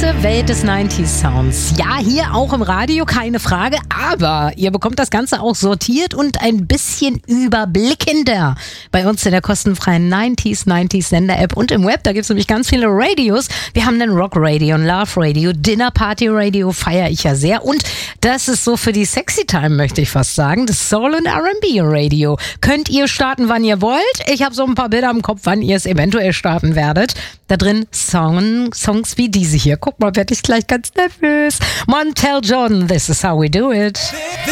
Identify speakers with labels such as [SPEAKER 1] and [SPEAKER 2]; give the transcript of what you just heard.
[SPEAKER 1] ganze Welt des 90s Sounds. Ja, hier auch im Radio, keine Frage, aber ihr bekommt das Ganze auch sortiert und ein bisschen überblickender bei uns in der kostenfreien 90s Sender-App und im Web. Da gibt es nämlich ganz viele Radios. Wir haben den Rock Radio, ein Love Radio, Dinner Party Radio, feiere ich ja sehr. Und das ist so für die Sexy Time, möchte ich fast sagen, das Soul und R&B Radio. Könnt ihr starten, wann ihr wollt. Ich habe so ein paar Bilder im Kopf, wann ihr es eventuell starten werdet. Da drin Songs wie diese hier. Guck mal, werde ich gleich ganz nervös. Montel Jordan, This is how we do it.